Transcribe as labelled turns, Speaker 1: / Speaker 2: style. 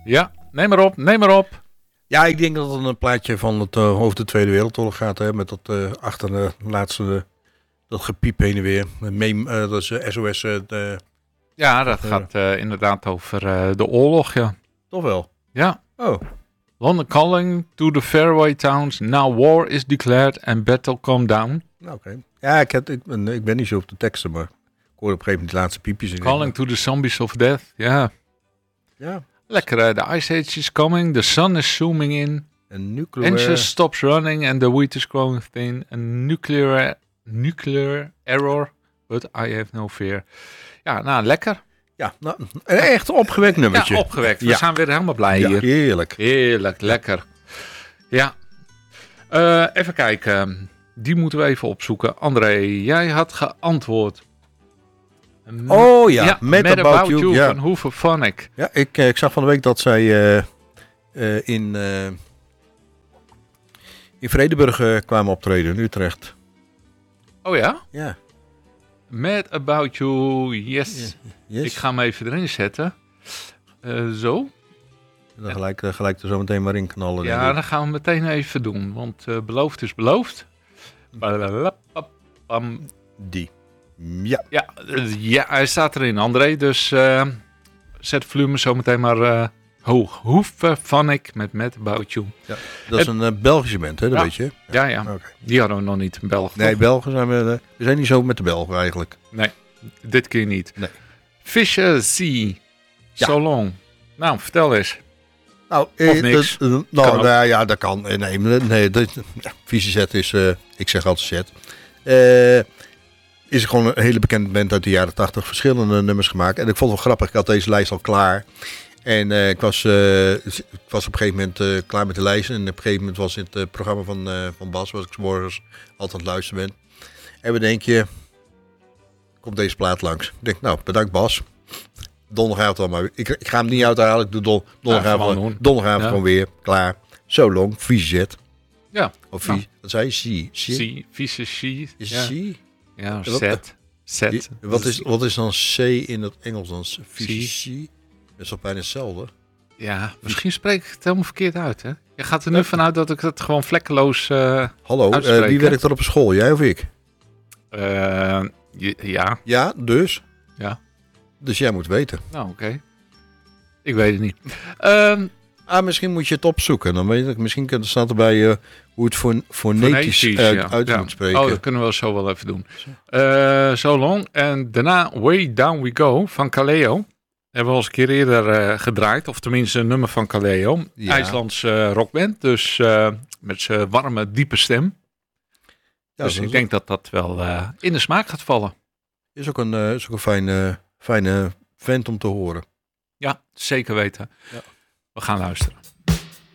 Speaker 1: Ja, neem maar op.
Speaker 2: Ja, ik denk dat het een plaatje van het over de Tweede Wereldoorlog gaat. Hè, met dat achter de laatste, dat gepiep heen en weer. Dat is SOS.
Speaker 1: Ja, dat gaat inderdaad over de oorlog, ja.
Speaker 2: Toch wel?
Speaker 1: Ja.
Speaker 2: Oh.
Speaker 1: London calling to the faraway towns. Now war is declared and battle come down.
Speaker 2: Oké. Ja, ik ben niet zo op de teksten, maar ik hoorde op een gegeven moment die laatste piepjes.
Speaker 1: Calling to the zombies of death. Ja.
Speaker 2: Ja.
Speaker 1: Lekker, the ice age is coming. The sun is zooming in.
Speaker 2: Nuclear...
Speaker 1: Engine stops running and the wheat is growing thin. A nuclear error, but I have no fear. Ja, nou, lekker.
Speaker 2: Ja, nou, een echt opgewekt nummertje.
Speaker 1: Ja, opgewekt. We zijn weer helemaal blij hier.
Speaker 2: Heerlijk.
Speaker 1: Heerlijk, lekker. Ja. Even kijken. Die moeten we even opzoeken. André, jij had geantwoord.
Speaker 2: Oh ja, Mad About You. Ja.
Speaker 1: Van Hooverphonic.
Speaker 2: Ja, ik zag van de week dat zij in Vredenburg kwamen optreden, in Utrecht.
Speaker 1: Oh ja?
Speaker 2: Ja.
Speaker 1: Mad About You, yes.
Speaker 2: Yes.
Speaker 1: Ik ga hem even erin zetten. Zo.
Speaker 2: Dan gelijk er zo meteen maar in knallen.
Speaker 1: Ja, dan gaan we meteen even doen. Want beloofd is beloofd.
Speaker 2: Die. Ja.
Speaker 1: Ja, hij staat erin, André. Dus zet het volume zo meteen maar hoog. Hooverphonic met Mad About You.
Speaker 2: Ja, dat is een Belgische band, hè? Dat weet je.
Speaker 1: Ja.
Speaker 2: Okay.
Speaker 1: Die hadden we nog niet in België.
Speaker 2: Nee, Belgen zijn we zijn niet zo met de Belgen eigenlijk.
Speaker 1: Nee, dit keer niet.
Speaker 2: Nee.
Speaker 1: Fisher Sea.
Speaker 2: Ja.
Speaker 1: So long. Nou, vertel eens.
Speaker 2: Nou,
Speaker 1: of niks.
Speaker 2: Ja, dat kan. Nee, vieze zet is, ik zeg altijd zet. Is gewoon een hele bekende band uit de jaren 80, verschillende nummers gemaakt. En ik vond het wel grappig, ik had deze lijst al klaar. En ik was op een gegeven moment klaar met de lijst. En op een gegeven moment was het programma van Bas, was ik 's morgens altijd aan het luisteren ben. En we denken, komt deze plaat langs. Ik denk, nou, bedankt Bas. Donderdagavond al maar. Ik ga hem niet uithalen. Ik doe donderdagavond gewoon weer. Klaar. So long. Viezet.
Speaker 1: Ja.
Speaker 2: Of vies. Wat zei je?
Speaker 1: Vieze she.
Speaker 2: Is
Speaker 1: ja.
Speaker 2: she?
Speaker 1: Ja, set.
Speaker 2: Wat is dan C in het Engels dan? Vieze. Dat is toch bijna hetzelfde?
Speaker 1: Ja, misschien spreek ik het helemaal verkeerd uit, hè? Je gaat er nu vanuit dat ik het gewoon vlekkeloos
Speaker 2: Hallo, wie werkt er op school? Jij of ik?
Speaker 1: Ja.
Speaker 2: Ja, dus?
Speaker 1: Ja.
Speaker 2: Dus jij moet weten.
Speaker 1: Nou, oké. Ik weet het niet.
Speaker 2: Misschien moet je het opzoeken. Dan weet ik, misschien staat erbij hoe het fonetisch uit moet spreken.
Speaker 1: Oh, dat kunnen we zo wel even doen. So long. En daarna Way Down We Go van Kaleo. Hebben we al eens een keer eerder gedraaid. Of tenminste een nummer van Kaleo. Ja. IJslandse rockband. Dus met zijn warme, diepe stem. Ja, dus ik denk dat dat wel in de smaak gaat vallen.
Speaker 2: Is ook een fijne vent om te horen.
Speaker 1: Ja, zeker weten. Ja. We gaan luisteren.